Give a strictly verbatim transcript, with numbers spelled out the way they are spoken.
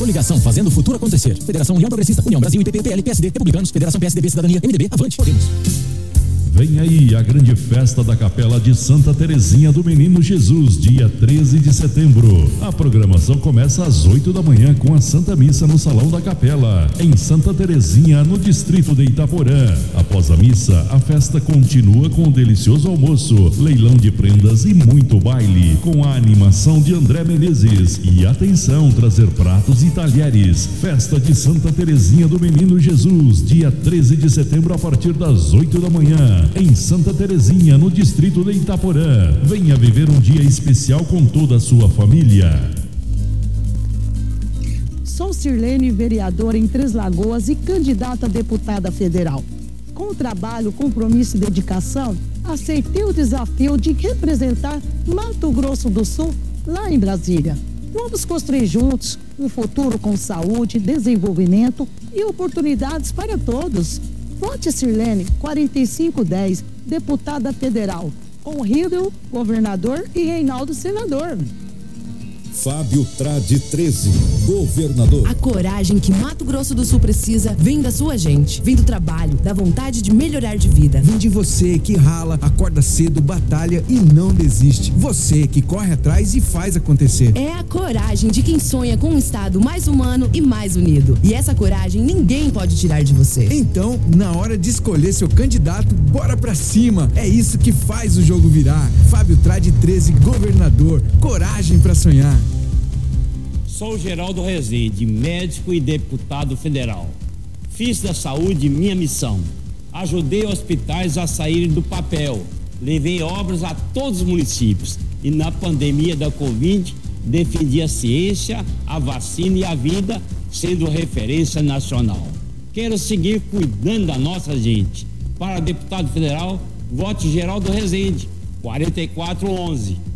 Coligação fazendo o futuro acontecer. Federação União Progressista, União Brasil, I P P, P L, P S D, Republicanos, Federação P S D B, Cidadania, M D B, Avante, Podemos. Vem aí a grande festa da Capela de Santa Terezinha do Menino Jesus, dia treze de setembro. A programação começa às oito da manhã com a Santa Missa no Salão da Capela, em Santa Terezinha, no distrito de Itaporã. Após a missa, a festa continua com um delicioso almoço, leilão de prendas e muito baile, com a animação de André Menezes. E atenção, trazer pratos e talheres. Festa de Santa Terezinha do Menino Jesus, dia treze de setembro, a partir das oito da manhã. Em Santa Terezinha, no distrito de Itaporã. Venha viver um dia especial com toda a sua família. Sou Sirlene, vereadora em Três Lagoas e candidata a deputada federal. Com trabalho, compromisso e dedicação, aceitei o desafio de representar Mato Grosso do Sul lá em Brasília. Vamos construir juntos um futuro com saúde, desenvolvimento e oportunidades para todos. Vote Sirlene quarenta e cinco dez, deputada federal, com Río, governador, e Reinaldo, senador. Fábio Trade treze, governador. A coragem que Mato Grosso do Sul precisa vem da sua gente, vem do trabalho, da vontade de melhorar de vida. Vem de você que rala, acorda cedo, batalha e não desiste. Você que corre atrás e faz acontecer. É a coragem de quem sonha com um estado mais humano e mais unido. E essa coragem ninguém pode tirar de você. Então, na hora de escolher seu candidato, bora pra cima. É isso que faz o jogo virar. Fábio Trade treze, governador. Coragem pra sonhar. Sou Geraldo Rezende, médico e deputado federal. Fiz da saúde minha missão. Ajudei hospitais a saírem do papel. Levei obras a todos os municípios. E na pandemia da Covid, defendi a ciência, a vacina e a vida, sendo referência nacional. Quero seguir cuidando da nossa gente. Para deputado federal, vote Geraldo Rezende, quarenta e quatro onze.